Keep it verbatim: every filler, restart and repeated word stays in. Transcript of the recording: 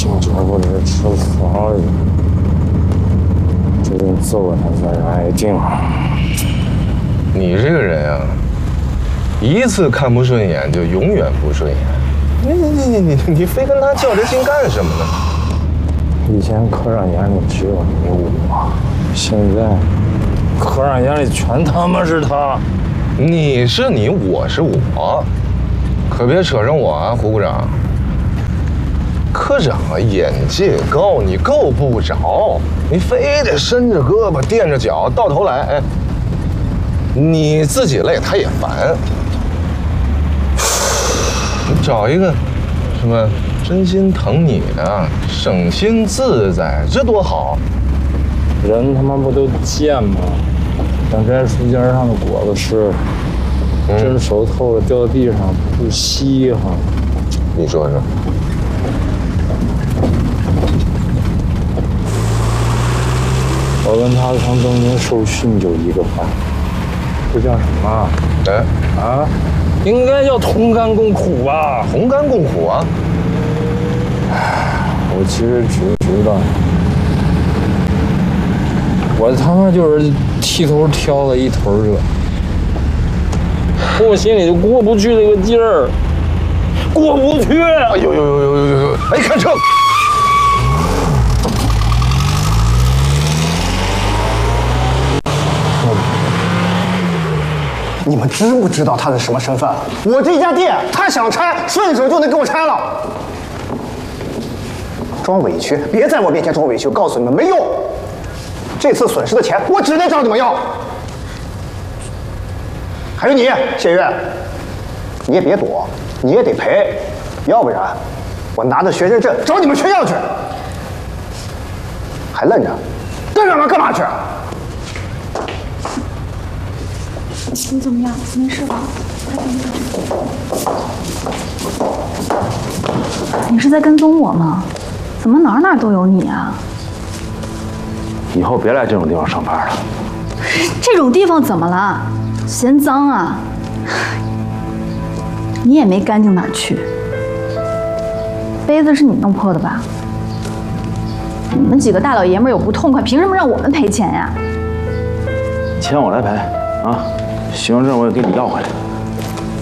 警察不是吃法语，这顿揍他算是挨定。 你这个人啊，一次看不顺眼就永远不顺眼。你你你你你非跟他较这劲干什么呢？ 以前科长眼里只有你我，现在科长眼里全他妈是他。 你是你，我是我，可别扯上我啊，胡部长。科长啊，眼界高，你够不着，你非得伸着胳膊垫着脚，到头来，哎，你自己累，他也烦。你找一个什么真心疼你的，省心自在，这多好！ 人他妈不都贱吗？想摘树尖上的果子吃， 嗯、 真熟透了掉地上不稀罕。 你说说。 我跟他从东京受训就一个班，这叫什么？ 哎啊，应该叫同甘共苦吧？ 同甘共苦啊！ 我其实只知道，我他妈就是剃头挑了一头热，我心里就过不去那个劲儿，过不去。 哎呦呦呦呦呦呦！哎，看车！ 你们知不知道他是什么身份？我这家店，他想拆，顺手就能给我拆了。装委屈，别在我面前装委屈，我告诉你们没用。这次损失的钱，我只能找你们要。还有你，谢月，你也别躲，你也得赔，要不然我拿着学生证找你们学校去。还愣着，愣着干干嘛去？ 你怎么样？没事吧？还等等。你是在跟踪我吗？怎么哪哪都有你啊？ 以后别来这种地方上班了。 这种地方怎么了？嫌脏啊？你也没干净哪儿去。杯子是你弄破的吧？你们几个大老爷们有不痛快，凭什么让我们赔钱呀？ 钱我来赔啊！学生证我也给你要回来。